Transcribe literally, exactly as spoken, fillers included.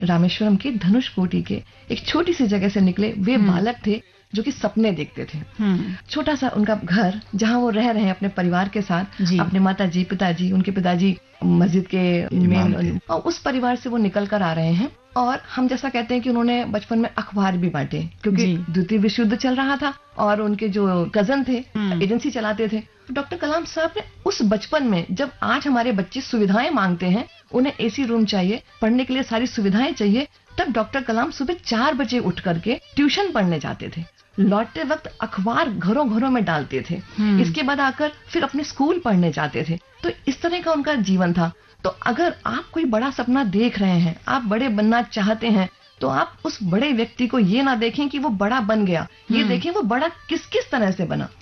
रामेश्वरम के धनुषकोटी के एक छोटी सी जगह से निकले। वे बालक थे जो कि सपने देखते थे। छोटा सा उनका घर जहां वो रह रहे हैं अपने परिवार के साथ, अपने माता जी, पिताजी, उनके पिताजी मस्जिद के मेन, और उस परिवार से वो निकल कर आ रहे हैं। और हम जैसा कहते हैं कि उन्होंने बचपन में अखबार भी बांटे, क्योंकि द्वितीय विश्व युद्ध चल रहा था और उनके जो कजन थे एजेंसी चलाते थे। डॉक्टर कलाम साहब ने उस बचपन में, जब आज हमारे बच्चे सुविधाएं मांगते हैं, उन्हें एसी रूम चाहिए, पढ़ने के लिए सारी सुविधाएं चाहिए, तब डॉक्टर कलाम सुबह चार बजे उठ करके ट्यूशन पढ़ने जाते थे। लौटते वक्त अखबार घरों घरों में डालते थे। इसके बाद आकर फिर अपने स्कूल पढ़ने जाते थे। तो इस तरह का उनका जीवन था। तो अगर आप कोई बड़ा सपना देख रहे हैं, आप बड़े बनना चाहते हैं, तो आप उस बड़े व्यक्ति को ये ना देखें कि वो बड़ा बन गया, ये देखें वो बड़ा किस किस तरह से बना।